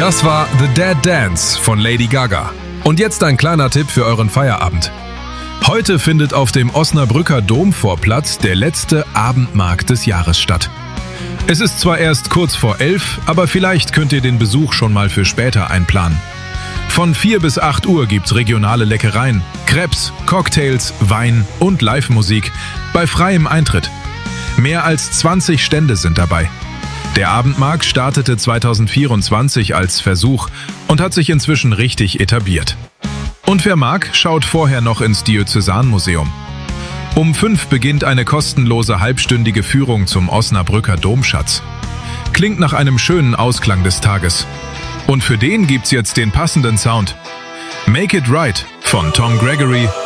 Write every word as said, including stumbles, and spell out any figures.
Das war The Dead Dance von Lady Gaga. Und jetzt ein kleiner Tipp für euren Feierabend. Heute findet auf dem Osnabrücker Domvorplatz der letzte Abendmarkt des Jahres statt. Es ist zwar erst kurz vor elf, aber vielleicht könnt ihr den Besuch schon mal für später einplanen. Von vier bis acht Uhr gibt's regionale Leckereien, Crepes, Cocktails, Wein und Live-Musik bei freiem Eintritt. Mehr als zwanzig Stände sind dabei. Der Abendmarkt startete zweitausendvierundzwanzig als Versuch und hat sich inzwischen richtig etabliert. Und wer mag, schaut vorher noch ins Diözesanmuseum. Um fünf beginnt eine kostenlose halbstündige Führung zum Osnabrücker Domschatz. Klingt nach einem schönen Ausklang des Tages. Und für den gibt's jetzt den passenden Sound. Make It Right von Tom Gregory